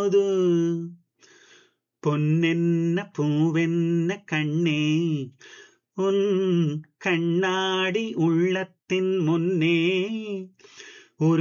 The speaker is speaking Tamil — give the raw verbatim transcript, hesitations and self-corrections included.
போது பொன்னென்ன பூவென்ன கண்ணே உன் கண்ணாடி உள்ளத்தின் முன்னே